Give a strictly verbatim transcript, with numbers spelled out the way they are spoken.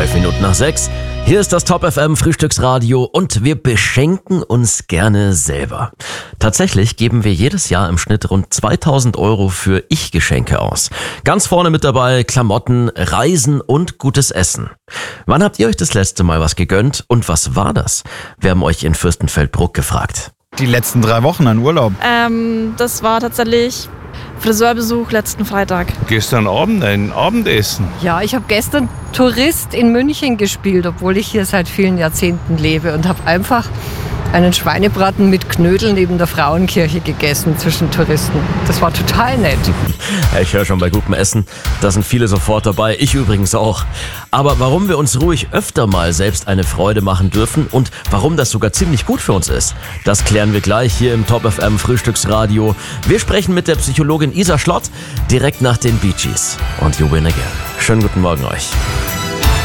Zwölf Minuten nach sechs. Hier ist das Top F M Frühstücksradio und wir beschenken uns gerne selber. Tatsächlich geben wir jedes Jahr im Schnitt rund zweitausend Euro für Ich-Geschenke aus. Ganz vorne mit dabei Klamotten, Reisen und gutes Essen. Wann habt ihr euch das letzte Mal was gegönnt und was war das? Wir haben euch in Fürstenfeldbruck gefragt. Die letzten drei Wochen an Urlaub. Ähm, das war tatsächlich Friseurbesuch letzten Freitag. Gestern Abend ein Abendessen. Ja, ich habe gestern Tourist in München gespielt, obwohl ich hier seit vielen Jahrzehnten lebe und habe einfach einen Schweinebraten mit Knödeln neben der Frauenkirche gegessen zwischen Touristen. Das war total nett. Ich höre schon bei gutem Essen, da sind viele sofort dabei, ich übrigens auch. Aber warum wir uns ruhig öfter mal selbst eine Freude machen dürfen und warum das sogar ziemlich gut für uns ist, das klären wir gleich hier im Top F M Frühstücksradio. Wir sprechen mit der Psychologin Isa Schlott direkt nach den Bee Gees und You Win Again. Schönen guten Morgen euch.